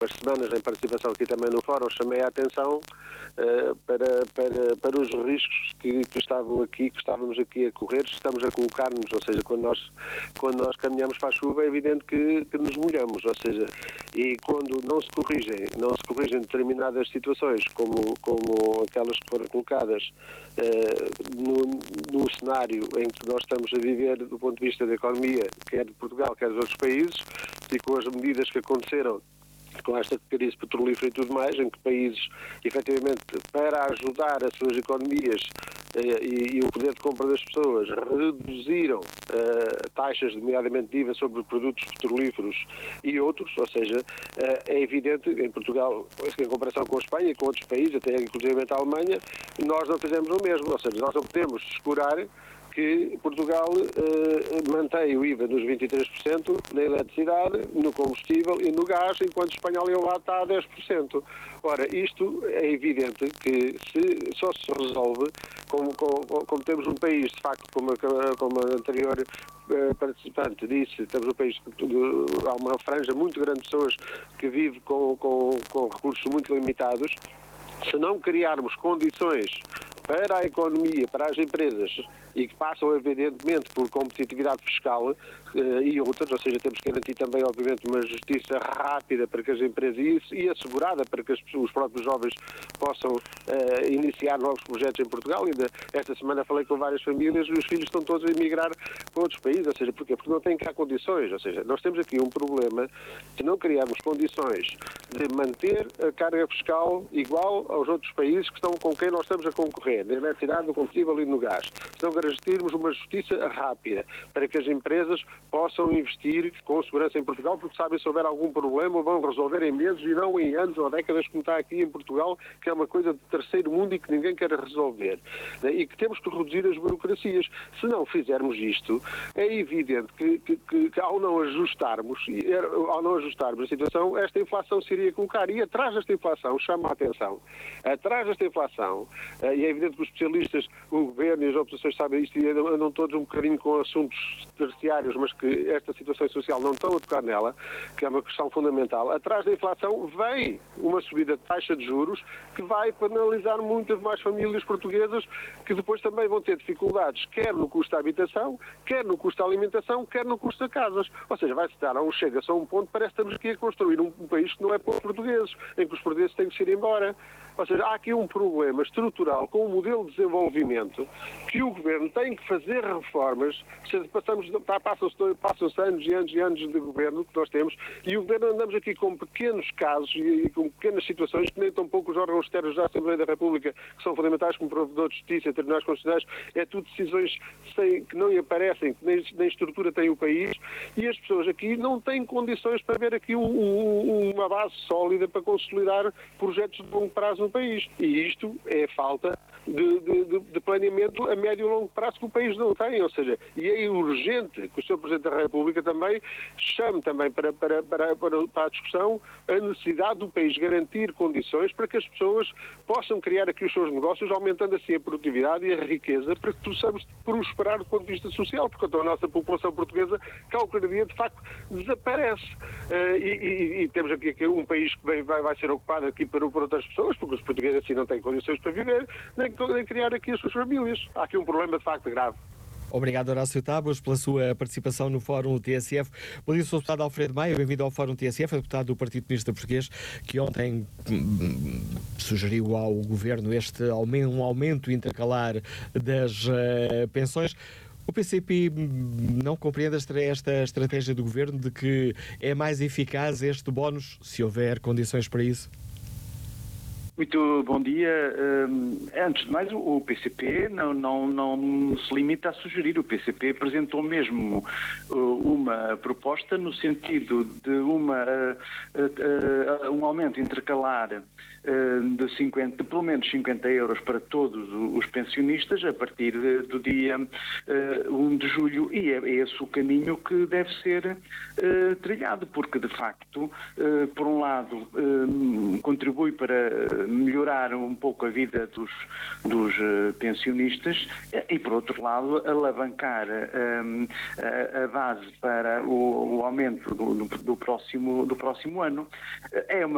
umas semanas em participação aqui também no fórum, chamei a atenção para os riscos que estávamos aqui a correr, estamos a colocar-nos, ou seja, quando nós caminhamos para a chuva é evidente que nos molhamos, ou seja, e quando não se corrigem determinadas situações, como aquelas que foram colocadas no cenário em que nós estamos a viver do ponto de vista da economia, quer de Portugal, quer dos outros países, e com as medidas que aconteceram com esta crise petrolífera e tudo mais, em que países, efetivamente, para ajudar as suas economias e o poder de compra das pessoas, reduziram taxas, nomeadamente de IVA, sobre produtos petrolíferos e outros, ou seja, é evidente, em Portugal, em comparação com a Espanha e com outros países, até inclusive a Alemanha, nós não fizemos o mesmo, ou seja, nós não podemos descurar que Portugal mantém o IVA nos 23% na eletricidade, no combustível e no gás, enquanto a Espanha lá está a 10%. Ora, isto é evidente que só se resolve como temos um país, de facto, como a anterior participante disse, temos um país que há uma franja muito grande de pessoas que vive com recursos muito limitados. Se não criarmos condições para a economia, para as empresas, e que passam, evidentemente, por competitividade fiscal e outras, ou seja, temos que garantir também, obviamente, uma justiça rápida para que as empresas, e assegurada para que os próprios jovens possam iniciar novos projetos em Portugal. Ainda esta semana falei com várias famílias e os filhos estão todos a emigrar para outros países, ou seja, porquê? Porque não têm cá condições, ou seja, nós temos aqui um problema de não criarmos condições de manter a carga fiscal igual aos outros países com quem nós estamos a concorrer, na eletricidade, no combustível e no gás. Se não garantirmos uma justiça rápida para que as empresas possam investir com segurança em Portugal, porque sabem, se houver algum problema, vão resolver em meses e não em anos ou décadas, como está aqui em Portugal, que é uma coisa de terceiro mundo e que ninguém quer resolver. E que temos que reduzir as burocracias. Se não fizermos isto, é evidente que ao não ajustarmos a situação, esta inflação se iria colocar. E atrás desta inflação, chama a atenção, atrás desta inflação, e é evidente que os especialistas, o governo e as oposições sabem isto e andam todos um bocadinho com assuntos terciários, mas que esta situação social não estão a tocar nela, que é uma questão fundamental. Atrás da inflação vem uma subida de taxa de juros que vai penalizar muitas mais famílias portuguesas que depois também vão ter dificuldades, quer no custo da habitação, quer no custo da alimentação, quer no custo das casas. Ou seja, vai-se dar chega-se a um ponto, parece que estamos aqui a construir um país que não é para os portugueses, em que os portugueses têm que se ir embora. Ou seja, há aqui um problema estrutural com o modelo de desenvolvimento que o Governo tem que fazer reformas. Passam-se anos e anos e anos de Governo que nós temos e o Governo andamos aqui com pequenos casos e com pequenas situações que nem tão pouco os órgãos externos da Assembleia da República, que são fundamentais como Provedor de Justiça, Tribunais Constitucionais, é tudo decisões que não lhe aparecem, que nem estrutura tem o país, e as pessoas aqui não têm condições para ver aqui uma base sólida para consolidar projetos de longo prazo no país. E isto é falta de planeamento a médio e longo prazo que o país não tem, ou seja, e é urgente que o Sr. Presidente da República também chame também para a discussão a necessidade do país garantir condições para que as pessoas possam criar aqui os seus negócios, aumentando assim a produtividade e a riqueza, para que possamos prosperar do ponto de vista social, porque a nossa população portuguesa, cada dia, de facto, desaparece. E temos aqui um país que vai ser ocupado aqui por outras pessoas, porque os portugueses assim não têm condições para viver, nem criar aqui as suas famílias. Há aqui um problema de facto grave. Obrigado, Horácio Tábuas, pela sua participação no Fórum TSF. Bom dia, Sr. Deputado Alfredo Maia, bem-vindo ao Fórum TSF, é deputado do Partido Comunista Português, que ontem sugeriu ao Governo um aumento intercalar das pensões. O PCP não compreende esta estratégia do Governo de que é mais eficaz este bónus, se houver condições para isso? Muito bom dia. Antes de mais, o PCP não se limita a sugerir. O PCP apresentou mesmo uma proposta no sentido de um aumento intercalar de pelo menos 50 euros para todos os pensionistas a partir do dia 1 de julho, e é esse o caminho que deve ser trilhado, porque de facto, por um lado, contribui para melhorar um pouco a vida dos pensionistas e, por outro lado, alavancar a base para o aumento do próximo ano. É uma